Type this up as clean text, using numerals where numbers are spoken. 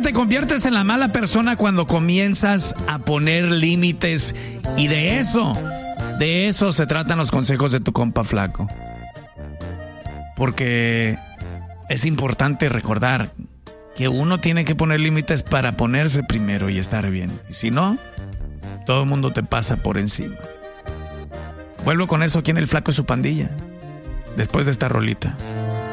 te conviertes en la mala persona cuando comienzas a poner límites. Y de eso se tratan los consejos de tu compa Flaco. Porque es importante recordar que uno tiene que poner límites para ponerse primero y estar bien. Y si no, todo el mundo te pasa por encima. Vuelvo con eso aquí en El Flaco y su pandilla, después de esta rolita.